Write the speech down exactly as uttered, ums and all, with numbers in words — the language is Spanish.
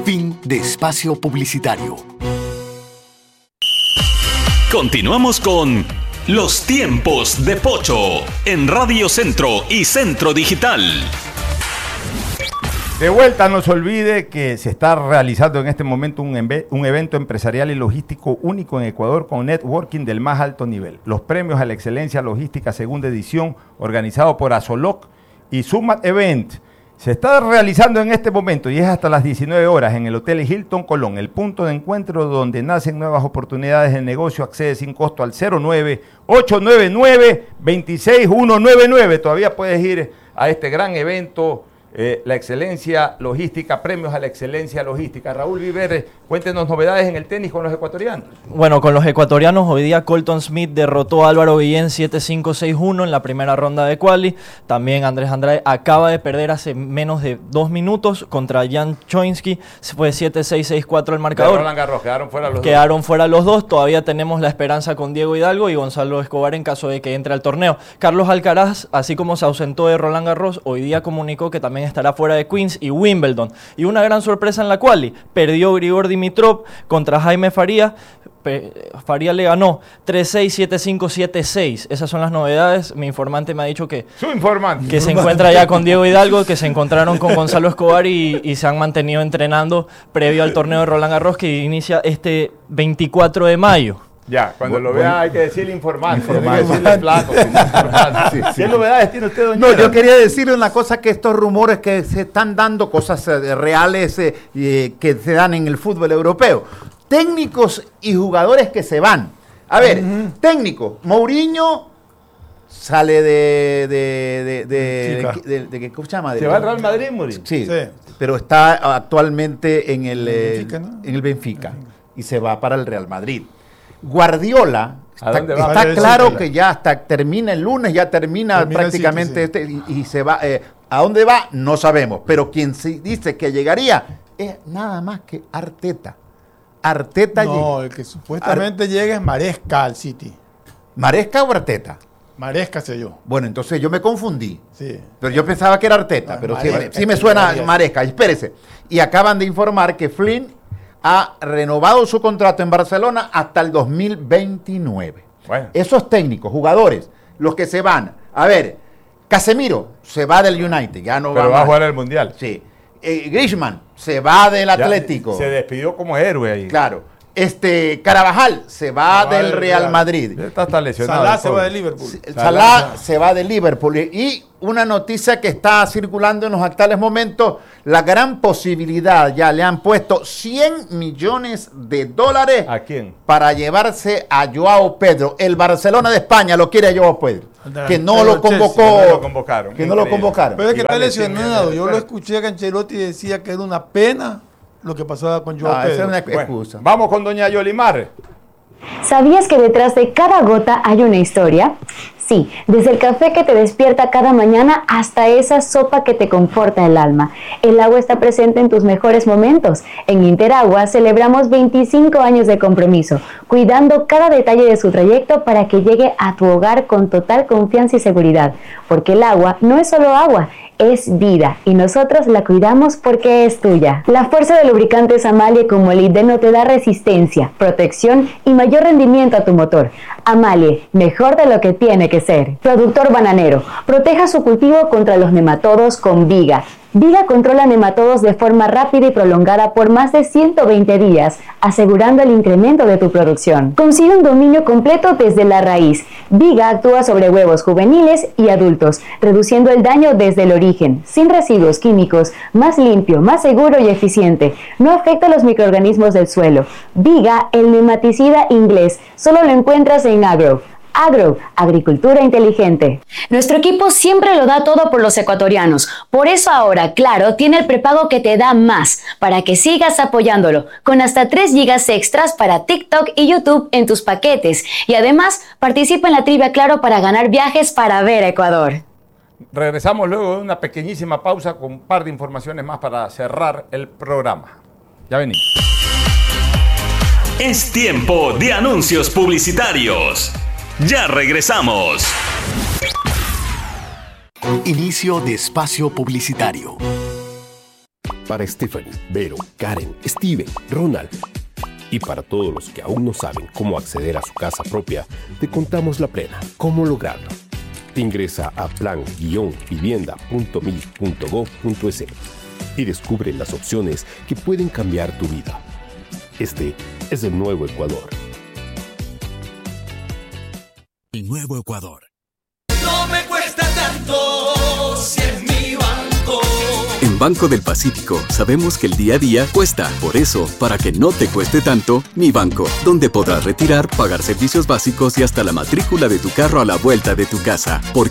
Fin de espacio publicitario. Continuamos con Los Tiempos de Pocho en Radio Centro y Centro Digital. De vuelta, no se olvide que se está realizando en este momento un, un evento empresarial y logístico único en Ecuador con networking del más alto nivel. Los premios a la excelencia logística segunda edición, organizado por Azoloc y Summit Event, se está realizando en este momento y es hasta las diecinueve horas en el Hotel Hilton Colón, el punto de encuentro donde nacen nuevas oportunidades de negocio. Accede sin costo al cero nueve ocho nueve nueve dos seis uno nueve nueve. Todavía puedes ir a este gran evento. Eh, la excelencia logística, premios a la excelencia logística. Raúl Viver, cuéntenos novedades en el tenis con los ecuatorianos. Bueno, con los ecuatorianos, hoy día Colton Smith derrotó a Álvaro Guillén siete cinco seis uno en la primera ronda de quali. También Andrés Andrade acaba de perder hace menos de dos minutos contra Jan Choinsky. Fue siete seis seis cuatro el marcador. De Roland Garros, quedaron fuera los quedaron dos. fuera los dos. Todavía tenemos la esperanza con Diego Hidalgo y Gonzalo Escobar en caso de que entre al torneo. Carlos Alcaraz, así como se ausentó de Roland Garros, hoy día comunicó que también estará fuera de Queens y Wimbledon. Y una gran sorpresa en la quali, perdió Grigor Dimitrov contra Jaime Faría. Faría le ganó tres seis, siete cinco, siete seis. Esas son las novedades. Mi informante me ha dicho que, Su informante. que se encuentra ya con Diego Hidalgo, que se encontraron con Gonzalo Escobar y, y se han mantenido entrenando previo al torneo de Roland Garros que inicia este veinticuatro de mayo. Ya, cuando bueno, lo vea bueno, hay que decirle informante, informante. hay que decirle flaco. Sí, sí. ¿Qué novedades tiene usted, doña? No, yo quería decirle una cosa, que estos rumores que se están dando, cosas eh, reales eh, eh, que se dan en el fútbol europeo. Técnicos y jugadores que se van. A ver, uh-huh. técnico, Mourinho sale de... de, de, de, de, de, de, de ¿cómo se llama? ¿Se de, va al Real Madrid, Mourinho? Sí, Sí. pero está actualmente en el, ¿En el Benfica, no? en el Benfica y se va para el Real Madrid. Guardiola, ¿A está, dónde va? está Va a claro decirle. que ya hasta termina el lunes, ya termina, Termina prácticamente el City, este y, y se va. Eh, ¿A dónde va? No sabemos, pero quien sí dice que llegaría es nada más que Arteta. Arteta No, llega. el que supuestamente llega es Maresca al City. ¿Maresca o Arteta? Maresca sé yo. Bueno, entonces yo me confundí. Sí. Pero yo pensaba que era Arteta, Ah, pero sí, Maresca, sí me sí, suena Maresca. Maresca. Espérese. Y acaban de informar que Flynn ha renovado su contrato en Barcelona hasta el dos mil veintinueve. Bueno. Esos técnicos, jugadores, los que se van. A ver, Casemiro se va del United, ya no Pero va va a más. jugar el Mundial. Sí. Eh, Griezmann se va del Ya Atlético. Se despidió como héroe ahí. Claro. Este, Carabajal se va Se va del del Real Real. Madrid. Está hasta lesionado. Salah el se pobre. va de Liverpool. Salah, Salah. se va de Liverpool. Y una noticia que está circulando en los actuales momentos, la gran posibilidad, ya le han puesto cien millones de dólares ¿A quién? para llevarse a Joao Pedro. El Barcelona de España lo quiere a Joao Pedro, El que no delantero lo del Chelsea, convocó. que no lo convocaron. Que no lo Increíble. convocaron. Pero es que Y está vale cien lesionado. millones de Yo lo dólares. escuché que Ancelotti decía que era una pena lo que pasaba con Joao Ah, esa Pedro. es una Bueno, excusa. vamos con doña Yolimar. ¿Sabías que detrás de cada gota hay una historia? Sí, desde el café que te despierta cada mañana hasta esa sopa que te conforta el alma. El agua está presente en tus mejores momentos. En Interagua celebramos veinticinco años de compromiso, cuidando cada detalle de su trayecto para que llegue a tu hogar con total confianza y seguridad. Porque el agua no es solo agua, es vida y nosotros la cuidamos porque es tuya. La fuerza de lubricantes Amalie con molibdeno te da resistencia, protección y mayor rendimiento a tu motor. Amalie, mejor de lo que tiene que ser. Productor bananero, proteja su cultivo contra los nematodos con Viga. Viga controla nematodos de forma rápida y prolongada por más de ciento veinte días, asegurando el incremento de tu producción. Consigue un dominio completo desde la raíz. Viga actúa sobre huevos juveniles y adultos, reduciendo el daño desde el origen, sin residuos químicos, más limpio, más seguro y eficiente. No afecta a los microorganismos del suelo. Viga, el nematicida inglés, solo lo encuentras en Agro. Agro, agricultura inteligente. Nuestro equipo siempre lo da todo por los ecuatorianos. Por eso ahora, Claro, tiene el prepago que te da más, para que sigas apoyándolo, con hasta tres gigas extras para TikTok y YouTube en tus paquetes. Y además, participa en la trivia Claro para ganar viajes para ver a Ecuador. Regresamos luego de una pequeñísima pausa con un par de informaciones más para cerrar el programa. Ya venimos. Es tiempo de anuncios publicitarios. Ya regresamos. Inicio de espacio publicitario. para Stephanie, Vero, Karen, Steven, Ronald. Y para todos los que aún no saben cómo acceder a su casa propia, te contamos la plena, cómo lograrlo. Ingresa a plan vivienda punto mil punto gov punto es y descubre las opciones que pueden cambiar tu vida. Este es el nuevo Ecuador. El nuevo Ecuador. No me cuesta tanto si es mi banco. En Banco del Pacífico sabemos que el día a día cuesta. Por eso, para que no te cueste tanto, Mi Banco, donde podrás retirar, pagar servicios básicos y hasta la matrícula de tu carro a la vuelta de tu casa. Porque